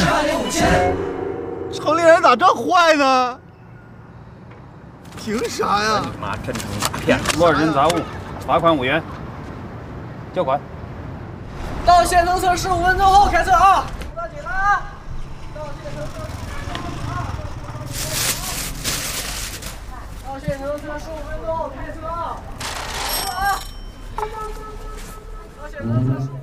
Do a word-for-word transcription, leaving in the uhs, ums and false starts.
十万零五千。 城里人咋这坏呢？凭啥呀？ 你妈真成诈骗了！ 乱人杂物，罚款五元。交款。 到县城车十五分钟后开车啊！出大姐了啊！到县城车十五分钟啊！到县城车十五分钟后开车啊！啊！到县城车十五。